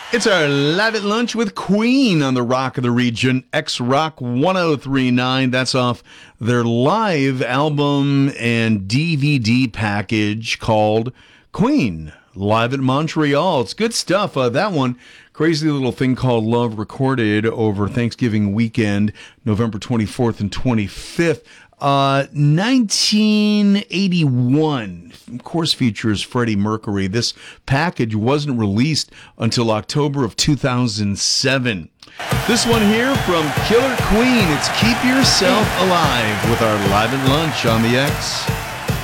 It's our Live at Lunch with Queen on the Rock of the Region, X-Rock 1039. That's off their live album and DVD package called Queen, Live at Montreal. It's good stuff. That one, crazy little thing called Love, recorded over Thanksgiving weekend, November 24th and 25th. 1981, of course, features Freddie Mercury. This package wasn't released until October of 2007. This one here from Killer Queen, it's Keep Yourself Alive with our Live at Lunch on the X.